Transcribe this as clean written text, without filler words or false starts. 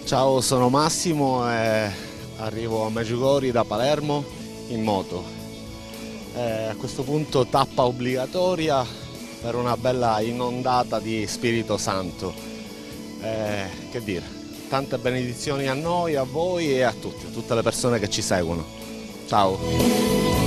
Ciao, sono Massimo e arrivo a Meggiugorje da Palermo in moto. A questo punto tappa obbligatoria per una bella inondata di Spirito Santo. Che dire, tante benedizioni a noi, a voi e a tutti, a tutte le persone che ci seguono. Ciao!